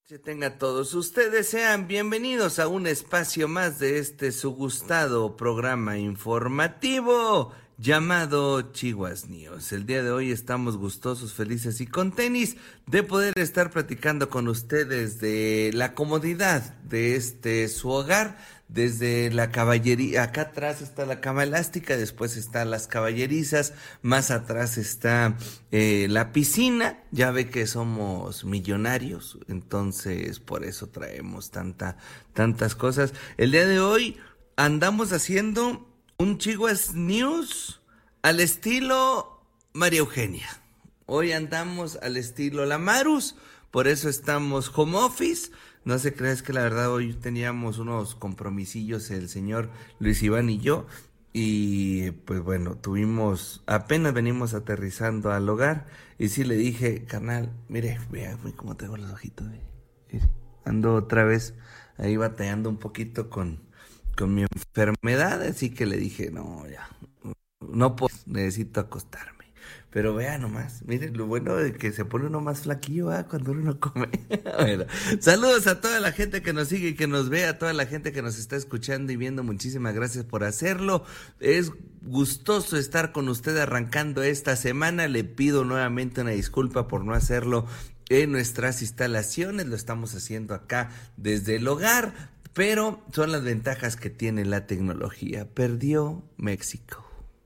Tenga todos ustedes, sean bienvenidos a un espacio más de este su gustado programa informativo llamado Chihuas News. El día de hoy estamos gustosos, felices y con tenis de poder estar platicando con ustedes de la comodidad de su hogar, desde la caballería. Acá atrás está la cama elástica, después están las caballerizas, más atrás está la piscina. Ya ve que somos millonarios, entonces por eso traemos tantas cosas. El día de hoy andamos haciendo un Chihuas News al estilo María Eugenia. Hoy andamos al estilo La Marus, por eso estamos home office. No se creas que la verdad hoy teníamos unos compromisillos el señor Luis Iván y yo. Y pues bueno, apenas venimos aterrizando al hogar. Y sí le dije, carnal, mire, vea cómo tengo los ojitos. Ando otra vez ahí batallando un poquito con mi enfermedad. Así que le dije, no, ya, no puedo, necesito acostarme. Pero vea nomás, miren lo bueno de que se pone uno más flaquillo cuando uno no come. Bueno, saludos a toda la gente que nos sigue y que nos ve, a toda la gente que nos está escuchando y viendo. Muchísimas gracias por hacerlo. Es gustoso estar con usted arrancando esta semana. Le pido nuevamente una disculpa por no hacerlo en nuestras instalaciones. Lo estamos haciendo acá desde el hogar, pero son las ventajas que tiene la tecnología. Perdió México.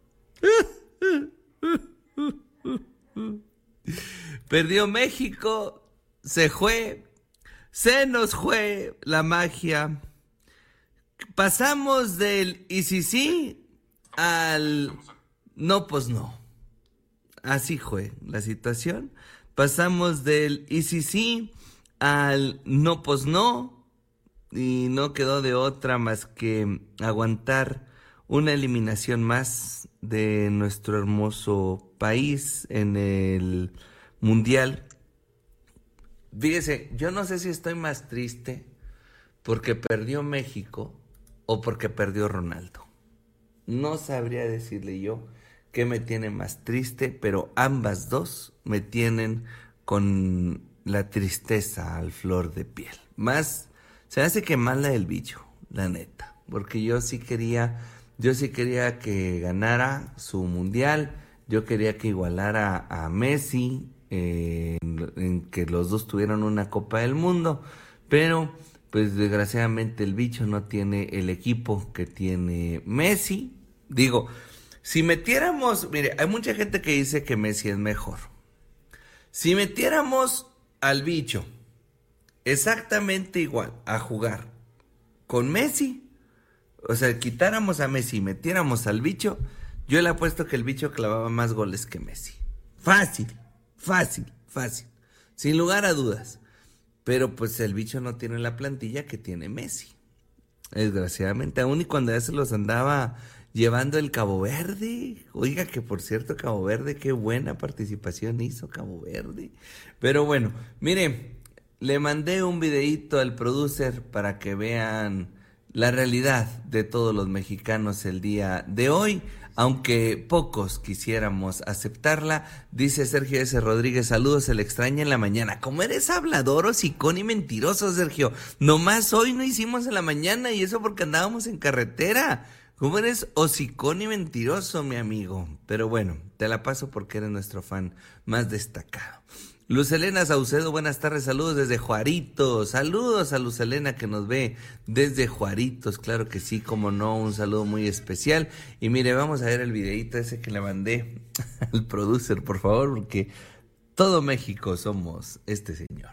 Perdió México, se nos fue la magia. Pasamos del y sí al no, pues no. Así fue la situación. Pasamos del y sí al no, pues no. Y no quedó de otra más que aguantar una eliminación más de nuestro hermoso país en el mundial. Fíjese, yo no sé si estoy más triste porque perdió México o porque perdió Ronaldo. No sabría decirle yo qué me tiene más triste, pero ambas dos me tienen con la tristeza al flor de piel. Más, se hace que más la del bicho, la neta, porque yo sí quería que ganara su mundial. Yo quería que igualara a Messi, en que los dos tuvieran una Copa del Mundo, pero pues desgraciadamente el bicho no tiene el equipo que tiene Messi. Digo, si metiéramos, mire, hay mucha gente que dice que Messi es mejor. Si metiéramos al bicho exactamente igual a jugar con Messi, o sea, quitáramos a Messi y metiéramos al bicho, yo le apuesto que el bicho clavaba más goles que Messi. Fácil. Sin lugar a dudas. Pero pues el bicho no tiene la plantilla que tiene Messi. Desgraciadamente, aún y cuando ya se los andaba llevando el Cabo Verde. Oiga, que por cierto, Cabo Verde, qué buena participación hizo Cabo Verde. Pero bueno, mire, le mandé un videíto al producer para que vean la realidad de todos los mexicanos el día de hoy, aunque pocos quisiéramos aceptarla. Dice Sergio S. Rodríguez, saludos, se le extraña en la mañana. ¿Cómo eres hablador, hocicón y mentiroso, Sergio? Nomás hoy no hicimos en la mañana y eso porque andábamos en carretera. ¿Cómo eres hocicón y mentiroso, mi amigo? Pero bueno, te la paso porque eres nuestro fan más destacado. Luz Elena Saucedo, buenas tardes, saludos desde Juaritos. Saludos a Luz Elena que nos ve desde Juaritos, claro que sí, como no, un saludo muy especial. Y mire, vamos a ver el videito ese que le mandé al producer, por favor, porque todo México somos este señor.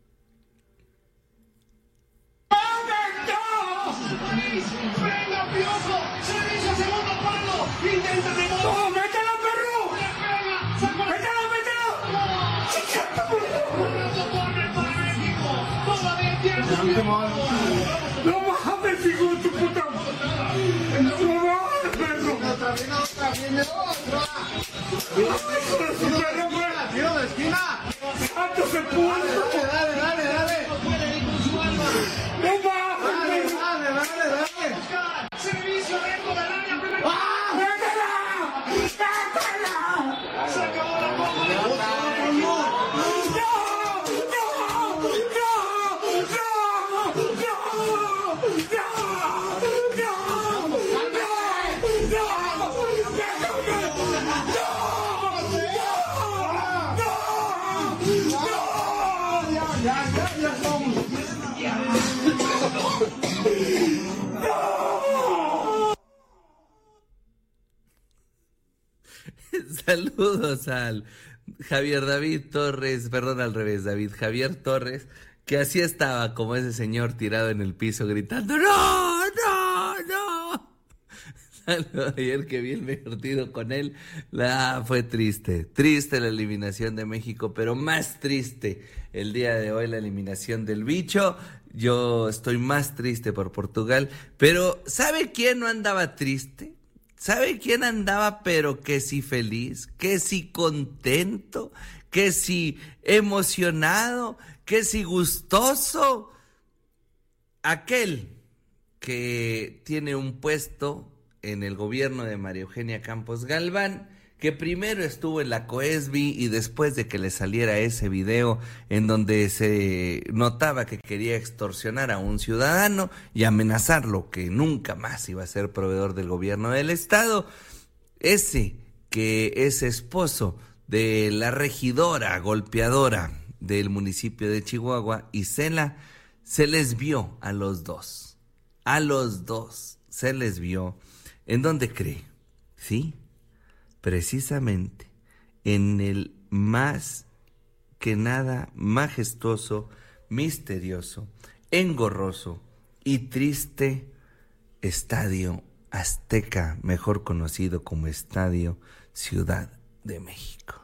No mames, hijo de tu puta. No mames, perro. Viene otra. Tiro de esquina. ¡Santo se puso! Dale. No mames. Dale. Servicio dentro del área. ¡Ah! ¡Métela! Se acabó la bomba. Ya somos. Saludos al Javier David Torres, perdón, al revés, Javier Torres, que así estaba como ese señor tirado en el piso gritando, ¡no, no, no! Ayer que vi el partido con él, fue triste la eliminación de México, pero más triste el día de hoy la eliminación del bicho. Yo estoy más triste por Portugal, pero ¿sabe quién no andaba triste? ¿Sabe quién andaba pero que sí feliz, que sí contento, que sí emocionado, que sí gustoso? Aquel que tiene un puesto en el gobierno de María Eugenia Campos Galván, que primero estuvo en la COESBI y después de que le saliera ese video en donde se notaba que quería extorsionar a un ciudadano y amenazarlo que nunca más iba a ser proveedor del gobierno del estado, ese que es esposo de la regidora golpeadora del municipio de Chihuahua, Isela, se les vio a los dos se les vio. ¿En dónde cree? ¿Sí? Precisamente en el más que nada majestuoso, misterioso, engorroso y triste Estadio Azteca, mejor conocido como Estadio Ciudad de México.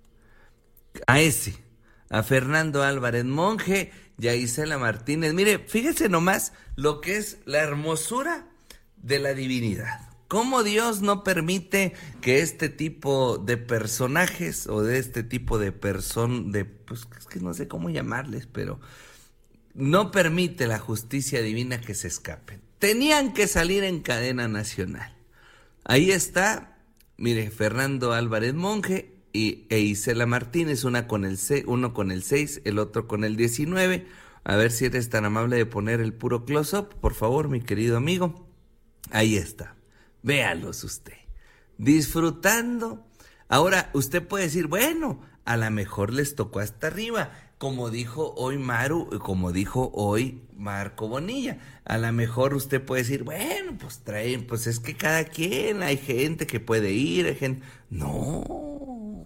A Fernando Álvarez Monge y a Isela Martínez. Mire, fíjese nomás lo que es la hermosura de la divinidad. ¿Cómo Dios no permite que este tipo de personajes o de este tipo de pues es que no sé cómo llamarles, pero no permite la justicia divina que se escapen? Tenían que salir en cadena nacional. Ahí está, mire, Fernando Álvarez Monge e Isela Martínez, uno con el 6, el otro con el 19. A ver si eres tan amable de poner el puro close-up, por favor, mi querido amigo. Ahí está. Véalos usted, disfrutando. Ahora, usted puede decir, bueno, a lo mejor les tocó hasta arriba, como dijo hoy Marco Bonilla. A lo mejor usted puede decir, bueno, pues es que cada quien, hay gente que puede ir, hay gente... No.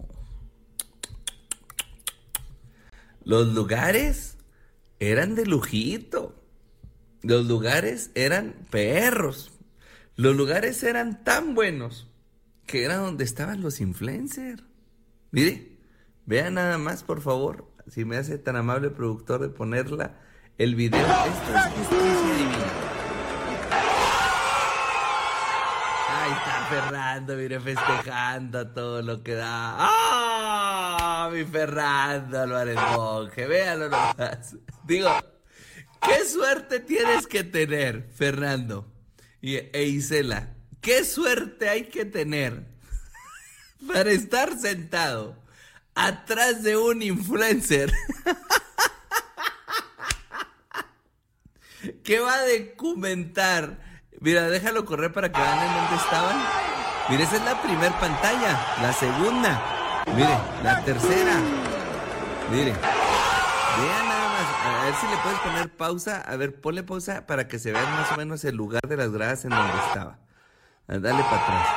Los lugares eran de lujito. Los lugares eran perros. Los lugares eran tan buenos que era donde estaban los influencers. Mire, vea nada más, por favor, si me hace tan amable productor de ponerla, el video. Esto es justicia divina. Ahí está Fernando, mire, festejando todo lo que da. ¡Ah! Mi Fernando Álvarez Monge, véalo nomás. Digo, ¿qué suerte tienes que tener, Fernando? E Isela, ¿qué suerte hay que tener para estar sentado atrás de un influencer que va a documentar? Mira, déjalo correr para que vean en dónde estaban. Mira, esa es la primera pantalla, la segunda, mire, la tercera, mire, vean nada más. A ver si le puedes poner pausa. A ver, ponle pausa para que se vea más o menos el lugar de las gradas en donde estaba. Dale para atrás.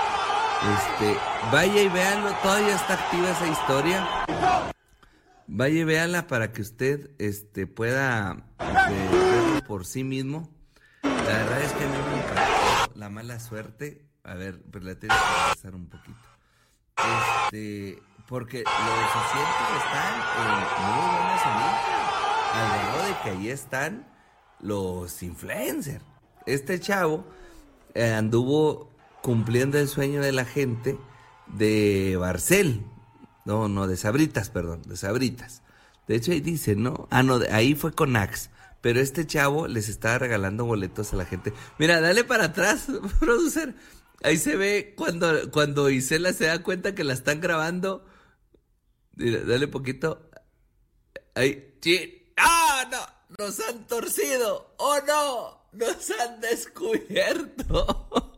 Vaya y véanlo. Todavía está activa esa historia. Vaya y véanla para que usted pueda verlo por sí mismo. La verdad es que a mí me impactó la mala suerte. A ver, pues la tienes que pasar un poquito. Porque los asientos están en muy buena sonido. Al grado de que ahí están los influencers. Este chavo anduvo cumpliendo el sueño de la gente de Barcel. No, de Sabritas, perdón, de Sabritas. De hecho ahí dice, ¿no? No, ahí fue con Axe. Pero este chavo les estaba regalando boletos a la gente. Mira, dale para atrás, producer. Ahí se ve cuando Isela se da cuenta que la están grabando. Mira, dale poquito. Ahí, sí. ¡Ah, no! ¡Nos han torcido! ¡Oh, no! ¡Nos han descubierto!